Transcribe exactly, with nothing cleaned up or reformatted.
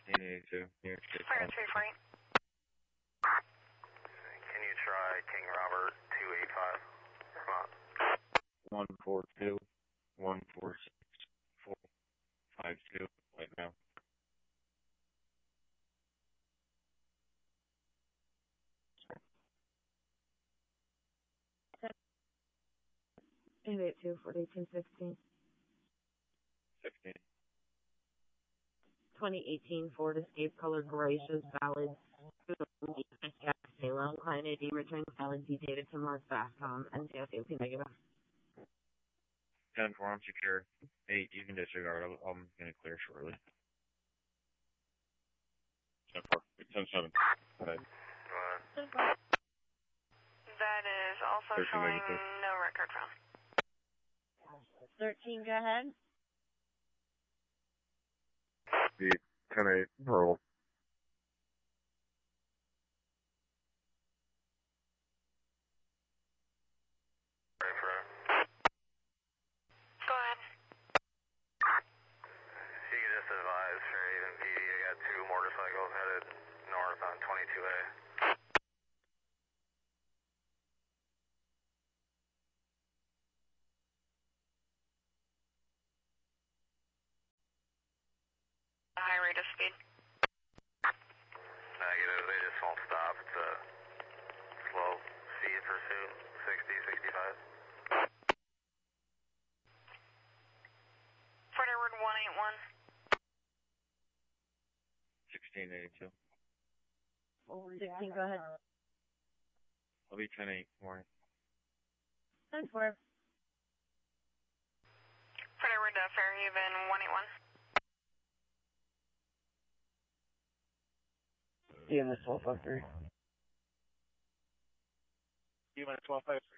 sixteen eighty-two. New York State. Fire three forty. Can you try King Robert two eighty-five? Come on. one four two, one four six, four five two, right now. eight eight two, forty-two sixteen. sixteen. twenty eighteen Ford Escape Color Gracious Valid. Salem, Client I D, return valid D data to Mark Fastcom, N C S O P negative. ten four, I'm secure. eight, you can disregard. I'm, I'm going to clear shortly. ten four, ten seven. Right. That is also showing no record found. thirteen, go ahead. The ten eight, roll. Go ahead. If you could just advise for Haven P D, I got two motorcycles headed north on twenty-two A. High rate of speed. Negative, they just won't stop. It's a slow speed pursuit, sixty, sixty-five. Forward one eight one. sixteen eighty-two. sixteen, go ahead. I'll be ten eight, morning. ten four. Forward to Fairhaven one eight one. D M S twelve five three. D M S twelve five three.